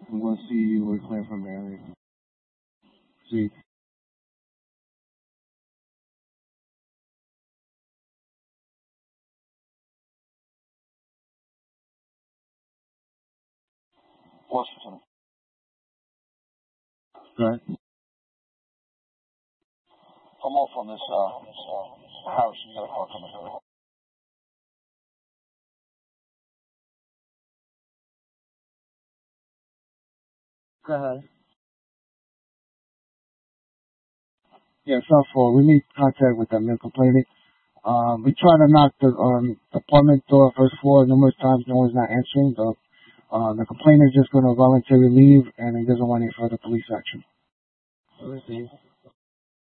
I'm going to see you or clear from the area. See. Washington. Right. I'm off on this house. You got a car coming through. Go ahead. Yeah, it's for. We need contact with them. They're complaining. We try to knock the apartment door, first floor, numerous times. No one's not answering. The complainant is just going to voluntarily leave, and he doesn't want any further police action. Let me see.